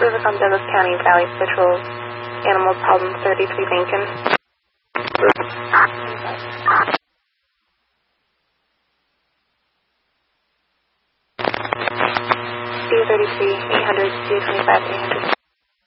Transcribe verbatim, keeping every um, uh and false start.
Rivercom, Douglas County, Valley Patrol, Animal Problem thirty-three Lincoln. C thirty-three, eight hundred, C twenty-five, eight hundred.